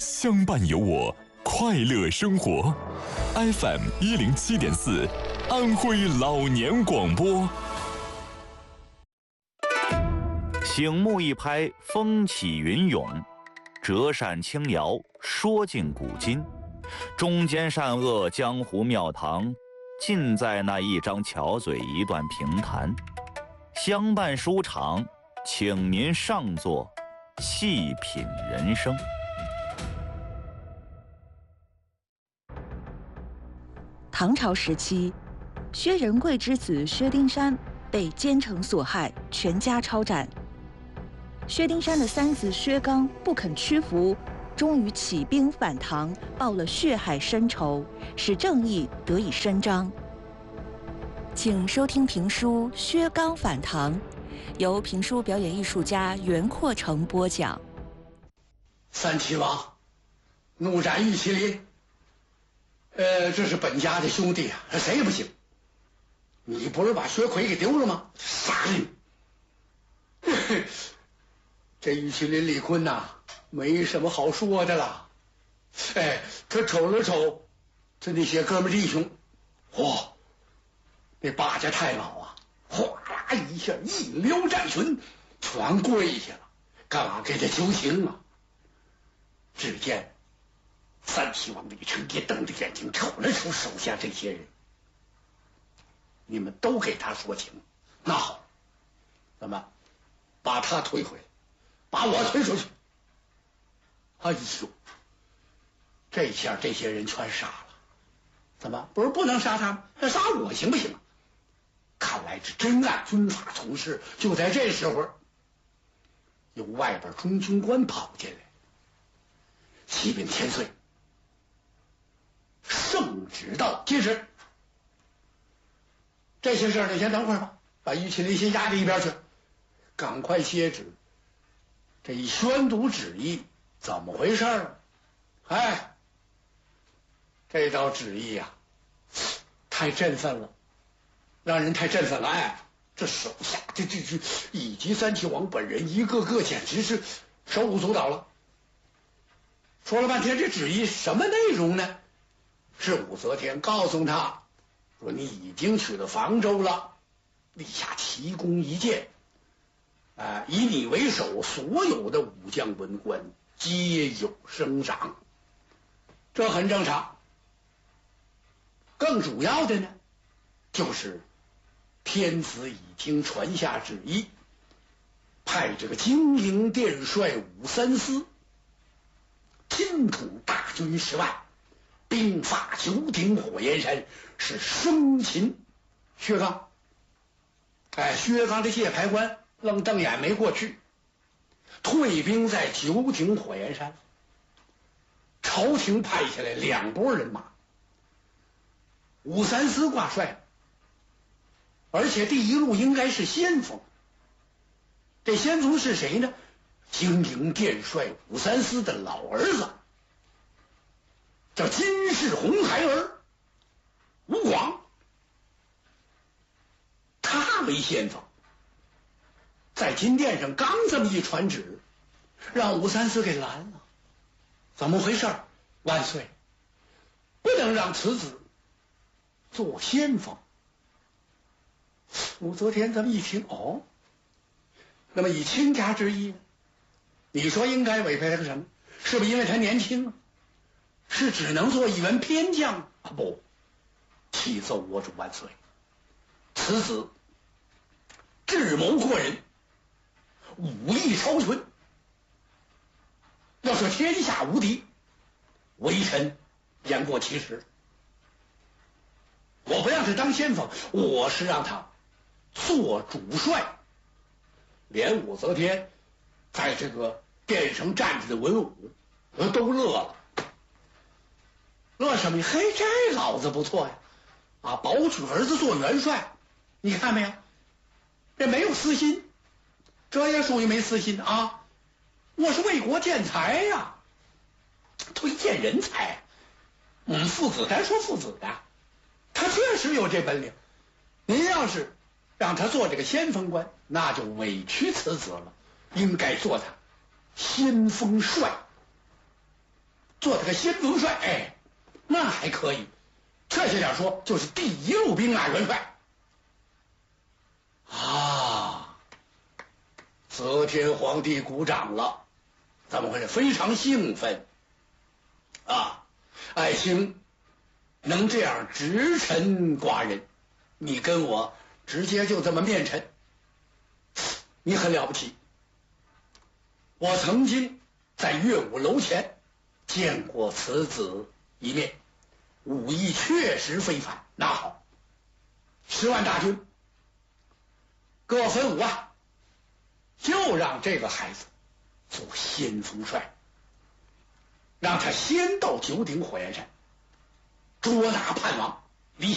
相伴有我，快乐生活。FM107.4，安徽老年广播。 醒目一拍，风起云涌；折扇轻摇，说尽古今。中间善恶，江湖庙堂，尽在那一张巧嘴，一段评弹。相伴书场，请您上座，细品人生。 唐朝时期，薛仁贵之子薛丁山被奸臣所害，全家抄斩。薛丁山的三子薛刚不肯屈服，终于起兵反唐，报了血海深仇，使正义得以伸张。请收听评书《薛刚反唐》，由评书表演艺术家袁阔成播讲。 三齐王怒斩玉麒麟，这是本家的兄弟啊，谁也不行。你不是把薛奎给丢了吗？杀你！这玉麒麟李坤呐，没什么好说的了。他瞅了瞅他那些哥们弟兄，嚯，那八家太保啊，哗啦一下一撩战裙，全跪下了，干嘛给他求情啊？只见三齐王李成业瞪着眼睛瞅了瞅手下这些人，你们都给他说情，那好，咱们把他推回来，把我推出去。哎呦，这下这些人全杀了。怎么不是不能杀他们？那杀我行不行？看来这真按军法从事。就在这时候，有外边中军官跑进来，启禀千岁，圣旨到，接旨。这些事儿你先等会儿吧，把玉麒麟先压在一边去，赶快歇旨。这一宣读旨意，怎么回事儿？这道旨意呀，太振奋了，让人太振奋了。这手下这以及三齐王本人一个个简直是手舞足蹈了。说了半天，这旨意什么内容呢？是武则天告诉他说，你已经取了房州了，立下奇功一件，以你为首，所有的武将文官皆有升赏，这很正常。更主要的呢，就是天子已经传下旨意，派这个金陵殿帅武三思亲统大军10万，兵发九鼎火焰山，是生擒薛刚。薛刚这谢牌官愣瞪眼没过去，退兵在九鼎火焰山。朝廷派下来2拨人马，武三思挂帅，而且第一路应该是先锋。这先锋是谁呢？金陵殿帅武三思的老儿子，叫金世洪孩儿吴广，他为先锋。在金殿上刚这么一传旨，让武三思给拦了。怎么回事？万岁，不能让此子做先锋。武则天这么一听，那么以亲家之意，你说应该委派他个什么？是不是因为他年轻啊？是只能做一员偏将啊？不，启奏我主万岁，此子智谋过人，武艺超群，要说天下无敌，微臣言过其实。我不让他当先锋，我是让他做主帅。连武则天在这个殿上站着的文武都乐了。乐什么？这老子不错呀！保举儿子做元帅，你看没有？这没有私心，这也属于没私心啊！我是为国建才呀，推荐人才。父子，咱说父子的，他确实有这本领。您要是让他做这个先锋官，那就委屈此子了，应该做他先锋帅。 做他个先锋帅，哎，那还可以。确切点说，就是第1路兵马元帅。啊，则天皇帝鼓掌了，怎么回事？非常兴奋啊！爱卿能这样直陈寡人，你跟我直接就这么面陈，你很了不起。我曾经在乐舞楼前见过此子一面，武艺确实非凡。那好，10万大军各分5万，就让这个孩子做先锋帅，让他先到九鼎火焰山捉拿叛王，